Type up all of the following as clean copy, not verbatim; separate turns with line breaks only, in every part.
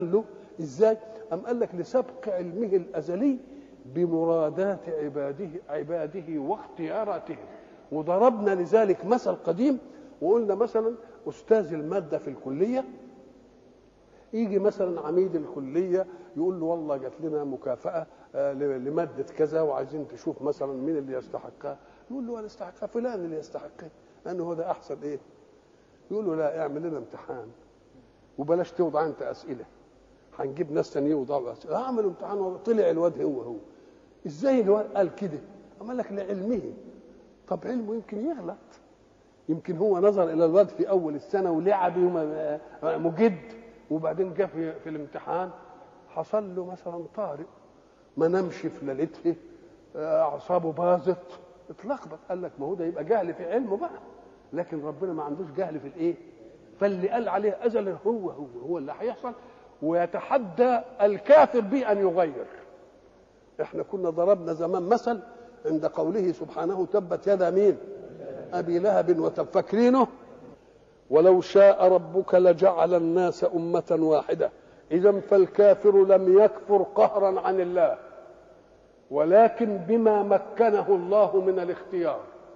له ازاي؟ أم قال لك لسبق علمه الأزلي بمرادات عباده واختياراتهم. وضربنا لذلك مثل قديم وقلنا مثلا أستاذ المادة في الكلية يجي مثلا عميد الكلية يقول له والله جات لنا مكافأة لمادة كذا وعايزين تشوف مثلا مين اللي يستحقها. يقول له أنا استحقها فلان اللي يستحقها لأنه هو ده أحسن إيه. يقول له لا اعمل لنا امتحان وبلاش توضع أنت أسئلة، هنجيب ناس تانيين يوضعوا أسئلة. أعمل امتحان طلع الواد هو إزاي الواد قال كده؟ أقول لك لعلمه. طب علمه يمكن يغلط، يمكن هو نظر إلى الواد في أول السنة ولعب مجد وبعدين جه في الامتحان حصل له مثلا طارئ ما نمش في ليلته، أعصابه باظت اتلخبط. قال لك ما هو ده يبقى جهل في علمه بقى، لكن ربنا ما عندوش جهل في الإيه؟ فاللي قال عليه أزل هو اللي هيحصل، ويتحدى الكافر به أن يغير. احنا كنا ضربنا زمان مثل عند قوله سبحانه تبت يدا مين؟ أبي لهب وتب. فاكرينه؟ ولو شاء ربك لجعل الناس أمة واحدة. إذا فالكافر لم يكفر قهرا عن الله، ولكن بما مكنه الله من الاختيار.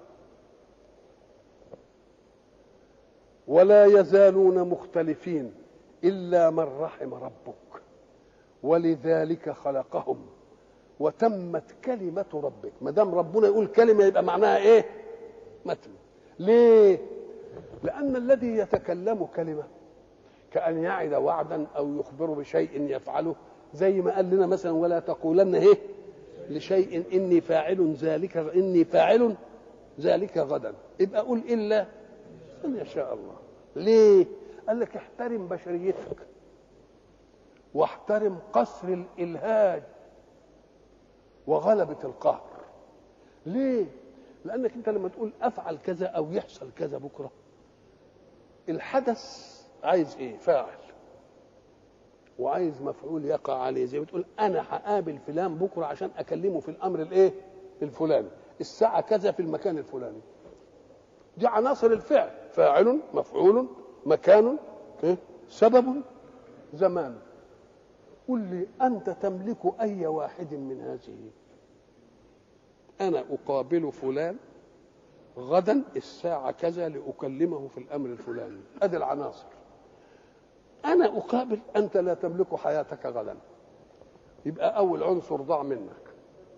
ولا يزالون مختلفين إلا من رحم ربك ولذلك خلقهم وتمت كلمة ربك. ما دام ربنا يقول كلمة يبقى معناها إيه؟ متم. ليه؟ لأن الذي يتكلم كلمة كأن يعد وعدا أو يخبر بشيء يفعله، زي ما قال لنا مثلا ولا تقولن إيه لشيء إني فاعل ذلك غدا. يبقى قول إلا أن يشاء الله. ليه؟ قال لك احترم بشريتك واحترم قصر الإلهاج وغلبة القهر. ليه؟ لأنك أنت لما تقول أفعل كذا أو يحصل كذا بكرة، الحدث عايز إيه؟ فاعل، وعايز مفعول يقع عليه. زي ما تقول أنا هقابل فلان بكرة عشان أكلمه في الأمر الإيه؟ الفلاني، الساعة كذا في المكان الفلاني. دي عناصر الفعل: فاعل، مفعول، مكان، سبب، زمان. قل لي أنت تملك أي واحد من هذه؟ أنا أقابل فلان غدا الساعة كذا لأكلمه في الأمر الفلاني. هذه العناصر. أنا أقابل، أنت لا تملك حياتك غدا، يبقى أول عنصر ضاع منك.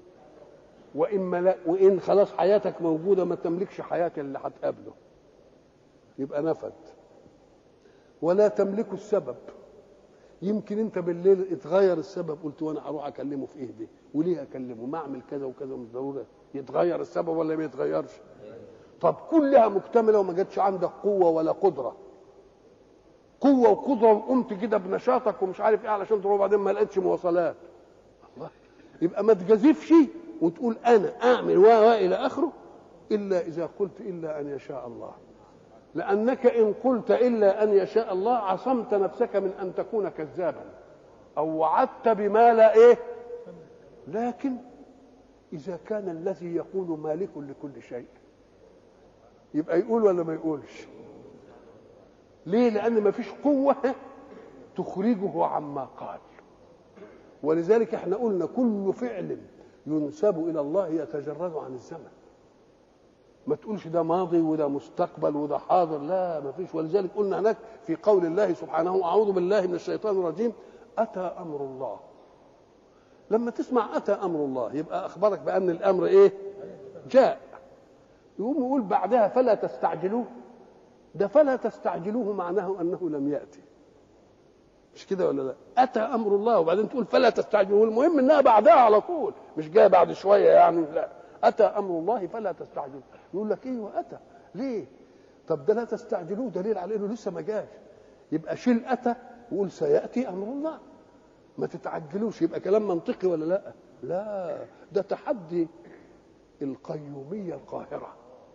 وإن خلاص حياتك موجودة ما تملكش حياة اللي هتقابله، يبقى نفد. ولا تملك السبب، يمكن انت بالليل اتغير السبب، قلت وانا هروح اكلمه في ايه دي وليه اكلمه، ما اعمل كذا وكذا، مش ضروري يتغير السبب ولا ما يتغيرش. طب كلها مكتمله وما جاتش عندك قوه ولا قدره، قوه وقدره وقمت كده بنشاطك ومش عارف ايه علشان تروح وبعدين ما لقيتش مواصلات، الله، يبقى ما تجازفش وتقول انا اعمل والى اخره الا اذا قلت الا ان يشاء الله. لأنك إن قلت إلا أن يشاء الله عصمت نفسك من أن تكون كذابا أو وعدت بما لا إيه. لكن إذا كان الذي يقول مالك لكل شيء يبقى يقول ولا ما يقولش؟ ليه؟ لأن ما فيش قوة تخرجه عما قال. ولذلك احنا قلنا كل فعل ينسب إلى الله يتجرد عن الزمن. ما تقولش ده ماضي وده مستقبل وده حاضر، لا ما فيش. ولذلك قلنا هناك في قول الله سبحانه أعوذ بالله من الشيطان الرجيم أتى أمر الله. لما تسمع أتى أمر الله يبقى أخبرك بأن الأمر إيه؟ جاء. يقوم يقول بعدها فلا تستعجلوه. ده فلا تستعجلوه معناه أنه لم يأتي، مش كده ولا لا؟ أتى أمر الله وبعدين تقول فلا تستعجلوه، المهم إنها بعدها على طول، مش جاء بعد شوية يعني، لا. أتى أمر الله فلا تستعجلوه. يقول لك ايه واتى ليه؟ طب ده لا تستعجلوه دليل على انه لسه ما جاش، يبقى شيل اتى وقول سياتي امر الله، ما تتعجلوش. يبقى كلام منطقي ولا لا؟ لا، ده تحدي القيوميه القاهره.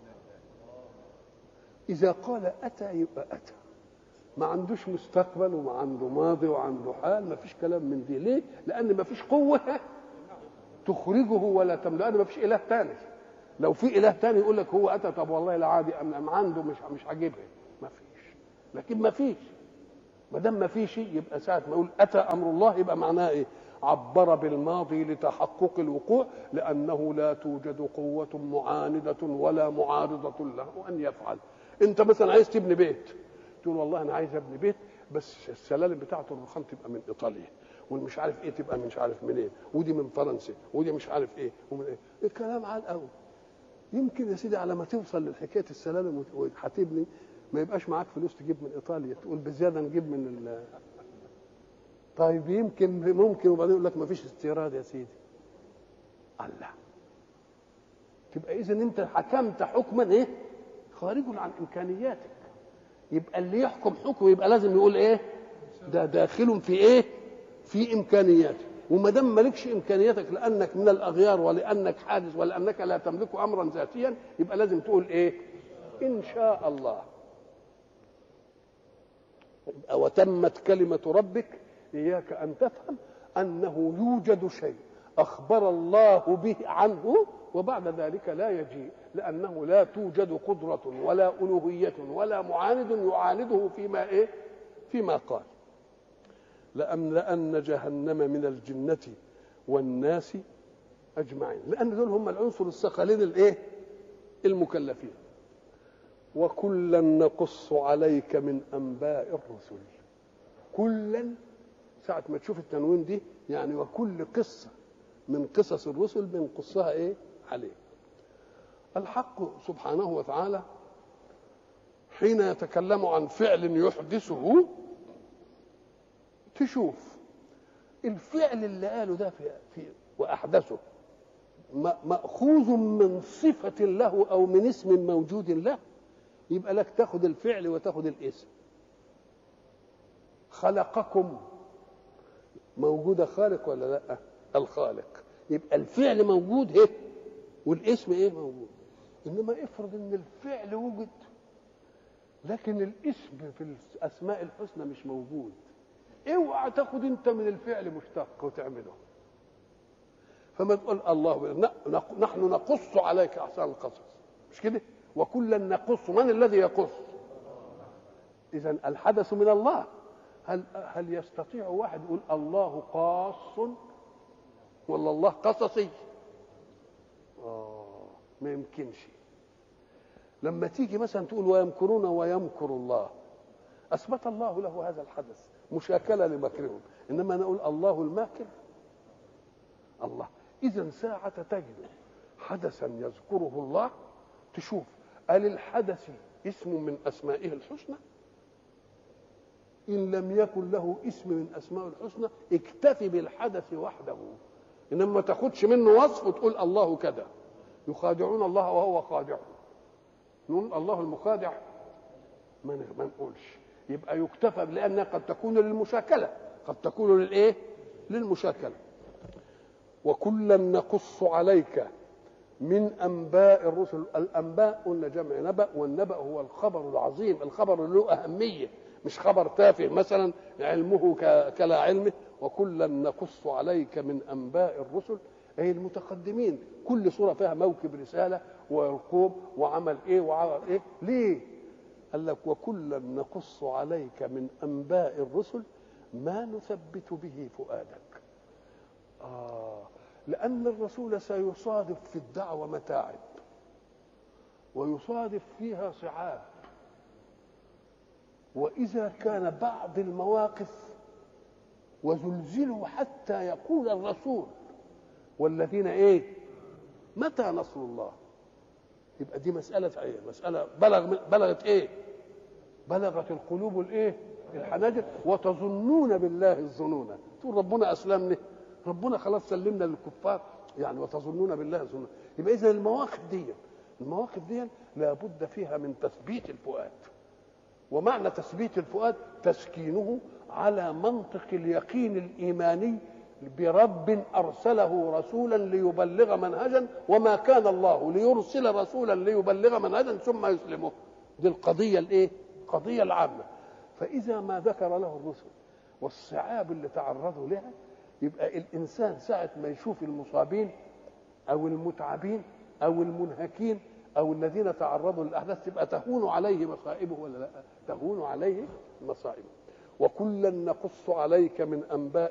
اذا قال اتى يبقى اتى، ما عندوش مستقبل وما عنده ماضي وعنده حال، ما فيش كلام من دي. ليه؟ لان ما فيش قوه تخرجه ولا تملأه، ما فيش اله ثاني. لو في اله تاني يقول لك هو اتى، طب والله لا عادي ام عنده مش عاجبها، ما فيش. لكن ما فيش ما دام ما في شيء يبقى ساعه ما يقول اتى امر الله يبقى معناه ايه؟ عبر بالماضي لتحقق الوقوع، لانه لا توجد قوه معانده ولا معارضه له ان يفعل. انت مثلا عايز تبني بيت، تقول والله انا عايز ابني بيت بس السلالم بتاعته الرخام تبقى من ايطاليا، والمش عارف ايه تبقى مش عارف منين، ودي من فرنسا، ودي مش عارف ايه ومن ايه. الكلام عال قوي. يمكن يا سيدي على ما توصل لحكايه السلالم وهتبني ما يبقاش معاك فلوس تجيب من ايطاليا، تقول بزياده نجيب من طيب يمكن ممكن، وبعدين يقول لك ما فيش استيراد يا سيدي. الله. تبقى اذا انت حكمت حكما ايه؟ خارج عن امكانياتك. يبقى اللي يحكم حكم يبقى لازم يقول ايه؟ ده داخل في ايه؟ في امكانياتك. وما دام مالكش امكانياتك لانك من الاغيار ولانك حادث ولانك لا تملك امرا ذاتيا، يبقى لازم تقول ايه؟ ان شاء الله. وتمت كلمه ربك. اياك ان تفهم انه يوجد شيء اخبر الله به عنه وبعد ذلك لا يجيء، لانه لا توجد قدره ولا الوهيه ولا معاند يعانده فيما ايه؟ فيما قال. لأملأن جهنم من الجنة والناس أجمعين، لأن دول هم العنصر الثقلين الإيه؟ المكلفين. وكلا نقص عليك من أنباء الرسل. كلا ساعة ما تشوف التنوين دي يعني وكل قصة من قصص الرسل بنقصها إيه؟ عليك. الحق سبحانه وتعالى حين يتكلم عن فعل يحدثه تشوف الفعل اللي قاله ده في واحدثه ماخوذ من صفه له او من اسم موجود له، يبقى لك تاخذ الفعل وتاخذ الاسم. خلقكم موجوده خالق ولا لا؟ الخالق، يبقى الفعل موجود ايه والاسم ايه موجود. انما افرض ان الفعل وجد لكن الاسم في الاسماء الحسنى مش موجود، اوعى تاخد انت من الفعل مشتق وتعمله. فما تقول الله نحن نقص عليك احسن القصص، مش كده؟ وكلا نقص. من الذي يقص؟ اذا الحدث من الله. هل يستطيع واحد يقول الله قاص ولا الله قصصي؟ ما يمكنش. لما تيجي مثلا تقول ويمكرون ويمكر الله، اثبت الله له هذا الحدث مشاكله لمكرهم، انما نقول الله الماكر. الله. اذا ساعه تجد حدثا يذكره الله تشوف قال الحدث اسم من اسمائه الحسنى، ان لم يكن له اسم من اسمائه الحسنى اكتفي بالحدث وحده، انما ما تاخدش منه وصف وتقول الله كذا. يخادعون الله وهو خادعهم، نقول الله المخادع ما نقولش. يبقى يكتفى لأنها قد تكون للمشاكلة، قد تكون للإيه؟ للمشاكلة. وكلا نقص عليك من أنباء الرسل. الأنباء قلنا جمع نبأ، والنبأ هو الخبر العظيم، الخبر له أهمية، مش خبر تافه مثلا علمه كلا علمه. وكلا نقص عليك من أنباء الرسل أي المتقدمين. كل سورة فيها موكب رسالة ويعقوب وعمل إيه وعمل إيه. ليه؟ قال لك وكلا نقص عليك من أنباء الرسل ما نثبت به فؤادك. لأن الرسول سيصادف في الدعوة متاعب ويصادف فيها صعاب، وإذا كان بعض المواقف وزلزلوا حتى يقول الرسول والذين إيه متى نصر الله، يبقى دي مسألة إيه؟ مسألة بلغت إيه؟ بلغت القلوب الإيه؟ الحناجر. وتظنون بالله الظنون، تقول ربنا أسلمني، ربنا خلاص سلمنا للكفار يعني. وتظنون بالله الظنون. يبقى إذا المواقف دي لابد فيها من تثبيت الفؤاد. ومعنى تثبيت الفؤاد تسكينه على منطق اليقين الإيماني برب أرسله رسولا ليبلغ منهجا، وما كان الله ليرسل رسولا ليبلغ منهجا ثم يسلمه. دي القضية الإيه؟ القضية العامة. فإذا ما ذكر له الرسل والصعاب اللي تعرضوا لها، يبقى الإنسان ساعة ما يشوف المصابين أو المتعبين أو المنهكين أو الذين تعرضوا للأحداث تبقى تهون عليه مصائبه ولا لا؟ تهون عليه مصائبه. وكلا نقص عليك من انباء